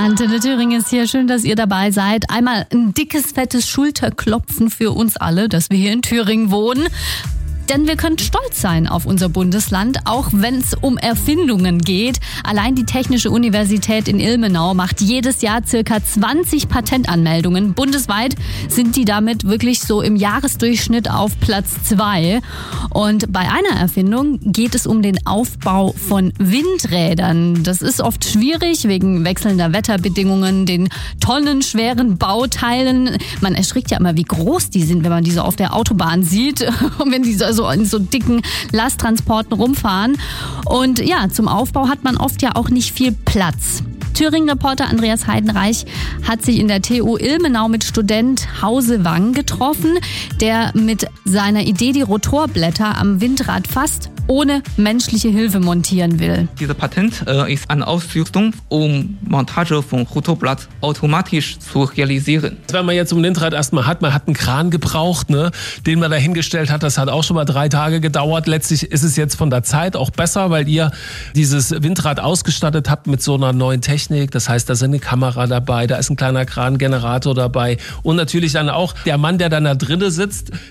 Antenne Thüringen ist hier. Schön, dass ihr dabei seid. Einmal ein dickes, fettes Schulterklopfen für uns alle, dass wir hier in Thüringen wohnen. Denn wir können stolz sein auf unser Bundesland, auch wenn es um Erfindungen geht. Allein die Technische Universität in Ilmenau macht jedes Jahr circa 20 Patentanmeldungen. Bundesweit sind die damit wirklich so im Jahresdurchschnitt auf Platz 2. Und bei einer Erfindung geht es um den Aufbau von Windrädern. Das ist oft schwierig wegen wechselnder Wetterbedingungen, den tonnenschweren Bauteilen. Man erschrickt ja immer, wie groß die sind, wenn man die so auf der Autobahn sieht und wenn die so in so dicken Lasttransporten rumfahren. Und ja, zum Aufbau hat man oft ja auch nicht viel Platz. Thüringen-Reporter Andreas Heidenreich hat sich in der TU Ilmenau mit Student Hausewang getroffen, der mit seiner Idee die Rotorblätter am Windrad fast ohne menschliche Hilfe montieren will. Dieses Patent ist eine Ausrüstung, um Montage von Rotorblatt automatisch zu realisieren. Wenn man jetzt so ein Windrad erstmal hat, man hat einen Kran gebraucht, den man da hingestellt hat, das hat auch schon mal 3 Tage gedauert. Letztlich ist es jetzt von der Zeit auch besser, weil ihr dieses Windrad ausgestattet habt mit so einer neuen Technik. Das heißt, da ist eine Kamera dabei, da ist ein kleiner Krangenerator dabei und natürlich dann auch der Mann, der dann da drinnen sitzt,